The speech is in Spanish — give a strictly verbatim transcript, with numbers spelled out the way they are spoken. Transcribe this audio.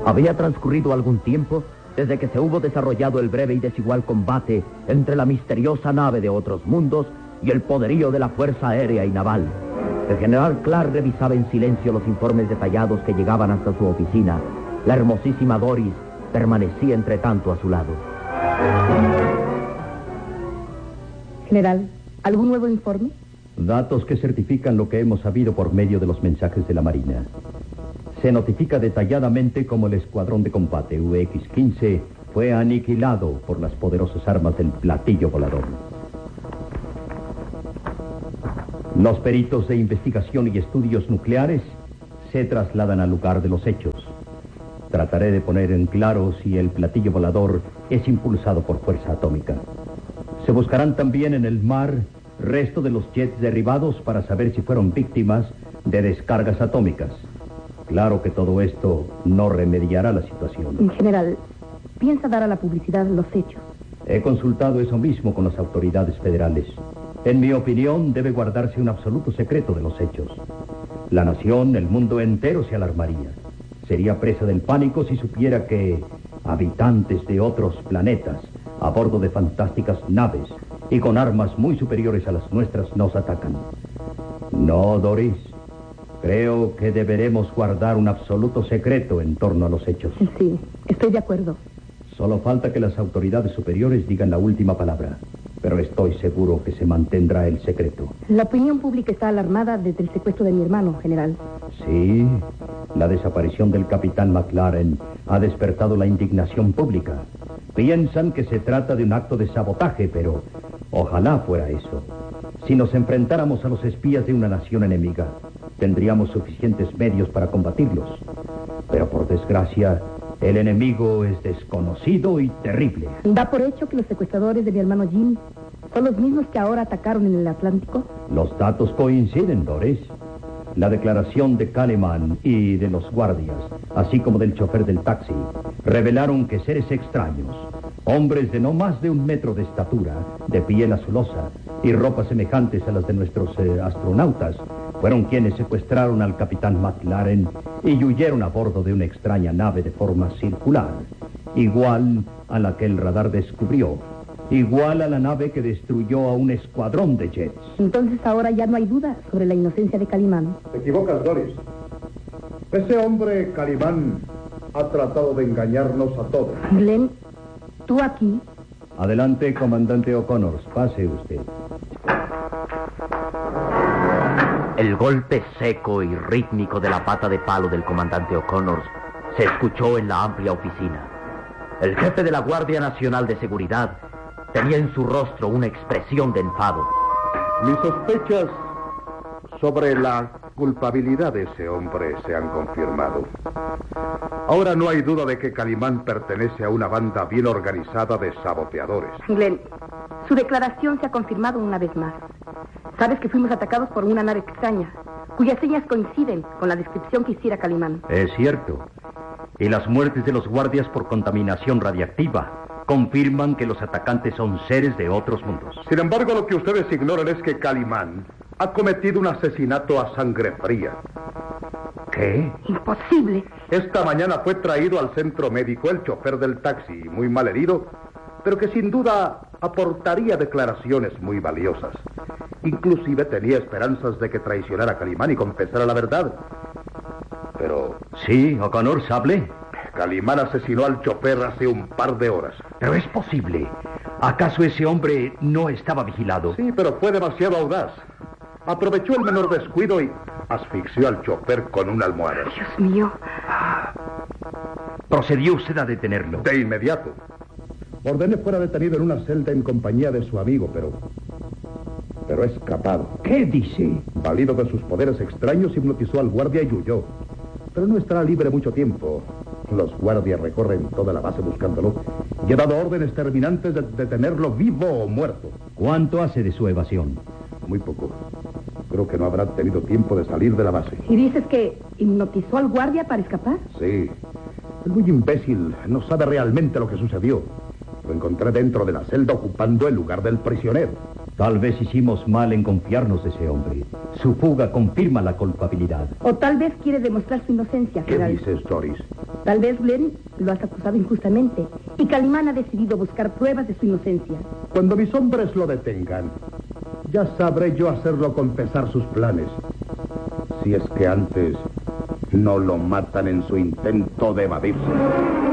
Había transcurrido algún tiempo desde que se hubo desarrollado el breve y desigual combate entre la misteriosa nave de otros mundos y el poderío de la Fuerza Aérea y Naval. El general Clark revisaba en silencio los informes detallados que llegaban hasta su oficina. La hermosísima Doris permanecía entre tanto a su lado. General, ¿algún nuevo informe? Datos que certifican lo que hemos sabido por medio de los mensajes de la Marina. Se notifica detalladamente cómo el escuadrón de combate U X quince fue aniquilado por las poderosas armas del platillo volador. Los peritos de investigación y estudios nucleares se trasladan al lugar de los hechos. Trataré de poner en claro si el platillo volador es impulsado por fuerza atómica. Se buscarán también en el mar resto de los jets derribados para saber si fueron víctimas de descargas atómicas. Claro que todo esto no remediará la situación. En general, ¿piensa dar a la publicidad los hechos? He consultado eso mismo con las autoridades federales. En mi opinión, debe guardarse un absoluto secreto de los hechos. La nación, el mundo entero se alarmaría. Sería presa del pánico si supiera que habitantes de otros planetas, a bordo de fantásticas naves y con armas muy superiores a las nuestras, nos atacan. No, Doris. Creo que deberemos guardar un absoluto secreto en torno a los hechos. Sí, estoy de acuerdo. Solo falta que las autoridades superiores digan la última palabra. Pero estoy seguro que se mantendrá el secreto. La opinión pública está alarmada desde el secuestro de mi hermano, general. Sí, la desaparición del capitán McLaren ha despertado la indignación pública. Piensan que se trata de un acto de sabotaje, pero ojalá fuera eso. Si nos enfrentáramos a los espías de una nación enemiga, tendríamos suficientes medios para combatirlos. Pero por desgracia, el enemigo es desconocido y terrible. ¿Da por hecho que los secuestradores de mi hermano Jim son los mismos que ahora atacaron en el Atlántico? Los datos coinciden, Doris. La declaración de Kaliman y de los guardias, así como del chofer del taxi, revelaron que seres extraños, hombres de no más de un metro de estatura, de piel azulosa y ropas semejantes a las de nuestros eh, astronautas, fueron quienes secuestraron al capitán McLaren y huyeron a bordo de una extraña nave de forma circular, igual a la que el radar descubrió, igual a la nave que destruyó a un escuadrón de jets. Entonces ahora ya no hay duda sobre la inocencia de Calimán. Te equivocas, Doris. Ese hombre, Calimán, ha tratado de engañarnos a todos. Glenn, ¿tú aquí? Adelante, comandante O'Connors, pase usted. El golpe seco y rítmico de la pata de palo del comandante O'Connors se escuchó en la amplia oficina. El jefe de la Guardia Nacional de Seguridad tenía en su rostro una expresión de enfado. Mis sospechas sobre la culpabilidad de ese hombre se han confirmado. Ahora no hay duda de que Calimán pertenece a una banda bien organizada de saboteadores. Glenn, su declaración se ha confirmado una vez más. Sabes que fuimos atacados por una nave extraña, cuyas señas coinciden con la descripción que hiciera Calimán. Es cierto. Y las muertes de los guardias por contaminación radiactiva confirman que los atacantes son seres de otros mundos. Sin embargo, lo que ustedes ignoran es que Calimán ha cometido un asesinato a sangre fría. ¿Qué? Imposible. Esta mañana fue traído al centro médico el chofer del taxi, muy mal herido, pero que sin duda aportaría declaraciones muy valiosas. Inclusive tenía esperanzas de que traicionara a Calimán y confesara la verdad. Pero... Sí, O'Connor, hable. Calimán asesinó al chofer hace un par de horas. Pero es posible. ¿Acaso ese hombre no estaba vigilado? Sí, pero fue demasiado audaz. Aprovechó el menor descuido y asfixió al chofer con una almohada. Dios mío. ¿Procedió usted a detenerlo? De inmediato. Ordené fuera detenido en una celda en compañía de su amigo, pero... Pero ha escapado. ¿Qué dice? Valido de sus poderes extraños, hipnotizó al guardia y huyó. Pero no estará libre mucho tiempo. Los guardias recorren toda la base buscándolo y he dado órdenes terminantes de detenerlo vivo o muerto. ¿Cuánto hace de su evasión? Muy poco. Creo que no habrá tenido tiempo de salir de la base. ¿Y dices que hipnotizó al guardia para escapar? Sí. Es muy imbécil. No sabe realmente lo que sucedió. Lo encontré dentro de la celda ocupando el lugar del prisionero. Tal vez hicimos mal en confiarnos de ese hombre. Su fuga confirma la culpabilidad. O tal vez quiere demostrar su inocencia, ¿Qué general. dices, Doris? Tal vez Glenn lo has acusado injustamente y Calimán ha decidido buscar pruebas de su inocencia. Cuando mis hombres lo detengan, ya sabré yo hacerlo confesar sus planes. Si es que antes no lo matan en su intento de evadirse.